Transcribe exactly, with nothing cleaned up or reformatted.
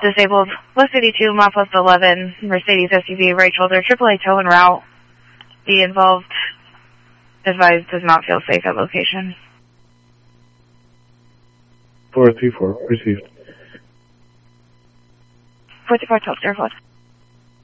disabled West eighty-two, mile plus eleven, Mercedes S U V, right shoulder, triple A tow en route. The involved advised does not feel safe at location. four three four, received. four three four, twelve zero four.